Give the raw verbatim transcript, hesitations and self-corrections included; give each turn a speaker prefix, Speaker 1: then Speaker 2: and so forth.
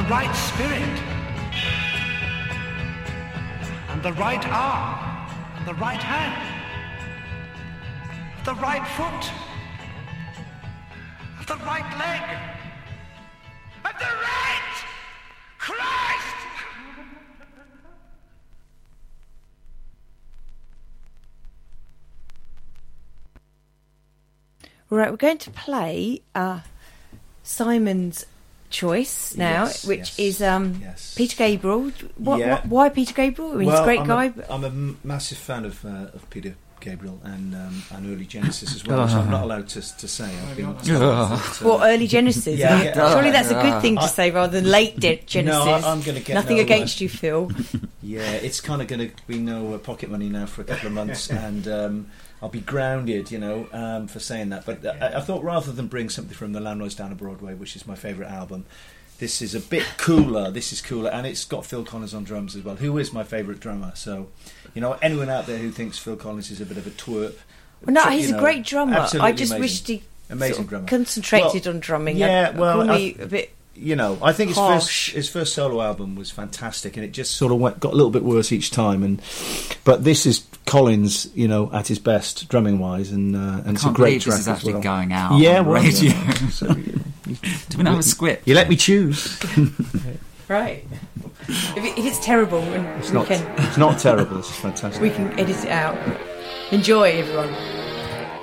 Speaker 1: right spirit, and the right arm, and the right hand, the right foot, and the right leg, and the right Christ!
Speaker 2: Right, we're going to play uh, Simon's choice now,
Speaker 3: yes,
Speaker 2: which
Speaker 3: yes,
Speaker 2: is um,
Speaker 3: yes.
Speaker 2: Peter Gabriel. What,
Speaker 3: Yeah.
Speaker 2: what, why Peter Gabriel? I mean,
Speaker 3: well,
Speaker 2: he's a great
Speaker 3: I'm
Speaker 2: guy.
Speaker 3: A,
Speaker 2: but
Speaker 3: I'm a m- massive fan of uh, of Peter Gabriel and um, and early Genesis as well, which I'm not allowed to to say. I've been told that, uh,
Speaker 2: Well, early Genesis.
Speaker 3: Yeah,
Speaker 2: I mean,
Speaker 3: yeah.
Speaker 2: surely that's a good thing to
Speaker 3: I-
Speaker 2: say rather than late de- Genesis.
Speaker 3: No, I- I'm gonna get
Speaker 2: Nothing
Speaker 3: no,
Speaker 2: against
Speaker 3: uh,
Speaker 2: you, Phil.
Speaker 3: Yeah, it's kind of going to be no uh, pocket money now for a couple of months, and um, I'll be grounded, you know, um, for saying that. But I, I thought rather than bring something from The Land Lies Down on Broadway, which is my favourite album, this is a bit cooler. This is cooler, and it's got Phil Collins on drums as well, who is my favourite drummer. So, you know, anyone out there who thinks Phil Collins is a bit of a twerp,
Speaker 2: Well, no,
Speaker 3: tr-
Speaker 2: he's
Speaker 3: you
Speaker 2: a
Speaker 3: know,
Speaker 2: great drummer. I
Speaker 3: absolutely
Speaker 2: just
Speaker 3: amazing.
Speaker 2: wished he
Speaker 3: Amazing
Speaker 2: sort of
Speaker 3: drummer.
Speaker 2: concentrated
Speaker 3: Well,
Speaker 2: on drumming.
Speaker 3: yeah,
Speaker 2: I'd
Speaker 3: well,
Speaker 2: call
Speaker 3: I-
Speaker 2: me a bit.
Speaker 3: You know, I think his
Speaker 2: Harsh.
Speaker 3: first his first solo album was fantastic, and it just sort of went, got a little bit worse each time. And but this is Collins, you know, at his best drumming wise, and uh, and it's a
Speaker 4: Can't
Speaker 3: great
Speaker 4: believe
Speaker 3: track
Speaker 4: this is
Speaker 3: as
Speaker 4: actually
Speaker 3: well.
Speaker 4: going out
Speaker 3: Yeah,
Speaker 4: on
Speaker 3: well,
Speaker 4: radio.
Speaker 3: yeah. So, you, you,
Speaker 4: Do we not have a script?
Speaker 3: you let me choose.
Speaker 2: Right. If, it, if it's terrible, then
Speaker 3: It's
Speaker 2: we
Speaker 3: not.
Speaker 2: can
Speaker 3: It's not terrible. It's fantastic.
Speaker 2: we can edit it out. Enjoy, everyone.